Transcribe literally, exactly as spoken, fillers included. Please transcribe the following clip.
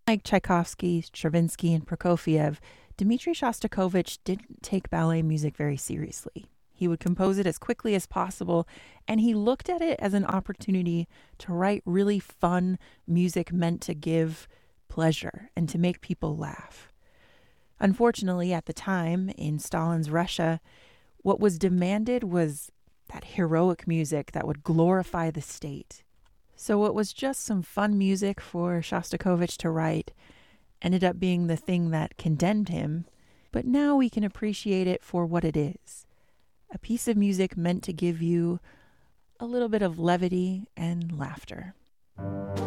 Like Tchaikovsky, Stravinsky, and Prokofiev, Dmitri Shostakovich didn't take ballet music very seriously. He would compose it as quickly as possible, and he looked at it as an opportunity to write really fun music meant to give pleasure and to make people laugh. Unfortunately, at the time, in Stalin's Russia, what was demanded was that heroic music that would glorify the state. So what was just some fun music for Shostakovich to write ended up being the thing that condemned him, but now we can appreciate it for what it is. A piece of music meant to give you a little bit of levity and laughter.